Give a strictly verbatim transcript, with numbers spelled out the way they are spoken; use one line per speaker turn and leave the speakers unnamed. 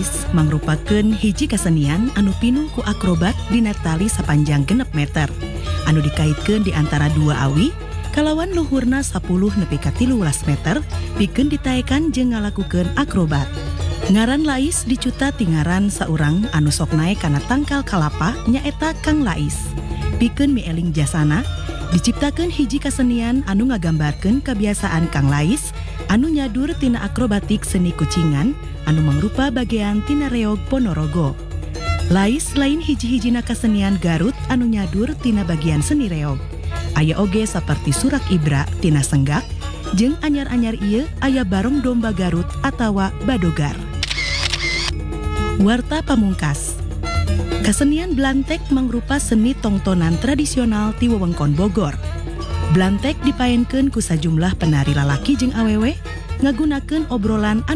Lais mangrupakeun hiji kasenian anu pinuh ku akrobat dina tali sapanjang genep meter anu dikaitkeun di antara dua awi kalawan luhurna sepuluh nepi ka tilu belas meter pikeun ditaekan jeung ngalakukeun akrobat. Ngaran Lais dicuta tingaran saurang anu sok naek kana tangkal kalapa nyaeta Kang Lais. Pikeun mieling jasana diciptakeun hiji kasenian anu ngagambarkeun kebiasaan Kang Lais anu nyadur tina akrobatik seni kucingan anu mangrupa bagean tina reog Ponorogo. Lais lain hiji-hijina kasenian Garut anu nyadur tina bagian seni reog. Aya oge saperti surak ibra tina senggak jeung anyar-anyar ieu aya barong domba Garut atawa badogar. Warta pamungkas. Kasenian Blantek mangrupa seni tongtonan tradisional ti wewengkon Bogor. Blantek dipaenkeun ku sajumlah penari lalaki jeung awewe ngagunakeun obrolan